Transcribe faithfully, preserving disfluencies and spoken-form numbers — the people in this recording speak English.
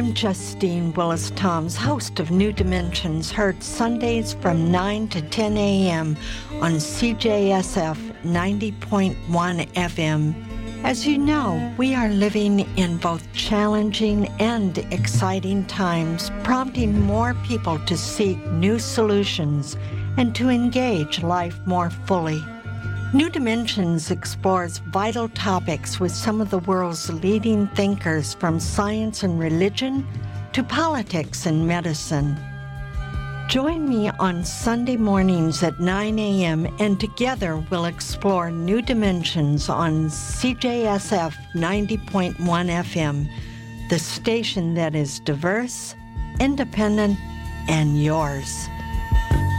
I'm Justine Willis-Toms, host of New Dimensions, heard Sundays from nine to ten a.m. on C J S F ninety point one F M. As you know, we are living in both challenging and exciting times, prompting more people to seek new solutions and to engage life more fully. New Dimensions explores vital topics with some of the world's leading thinkers, from science and religion to politics and medicine. Join me on Sunday mornings at nine a.m. and together we'll explore New Dimensions on C J S F ninety point one F M, the station that is diverse, independent, and yours.